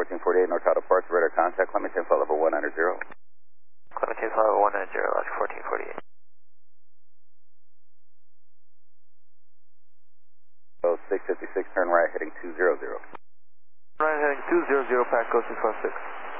1448, North Auto Parts, radar contact, climate change flight level 190. Climate change flight level 190, Logic 1448. So 656, turn right, heading 200. Right, heading 200, Paco 616.